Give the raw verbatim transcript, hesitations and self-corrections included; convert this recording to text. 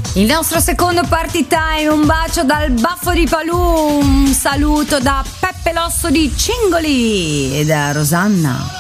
Il nostro secondo party time, un bacio dal baffo di Palù, un saluto da Peppe Losso di Cingoli e da Rosanna.